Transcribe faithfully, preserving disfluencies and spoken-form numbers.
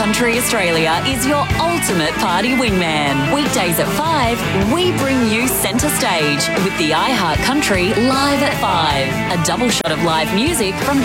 Country Australia is your ultimate party wingman. Weekdays at five, we bring you centre stage with the iHeart Country Live at five. A double shot of live music from the